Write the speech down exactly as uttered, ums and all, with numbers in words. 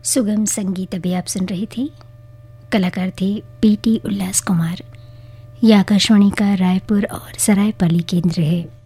सुगम संगीत अभी आप सुन रही थी। कलाकार थे पी टी उल्लास कुमार। यह आकाशवाणी का रायपुर और सरायपाली केंद्र है।